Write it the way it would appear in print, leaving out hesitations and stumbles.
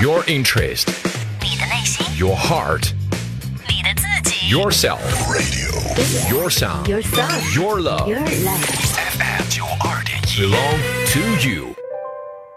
Your interest. 你的内心。 Your heart. 你的自己。 Yourself. Radio. Your sound. Your sound. Your love. Your love. FM 92.1 Belong to you.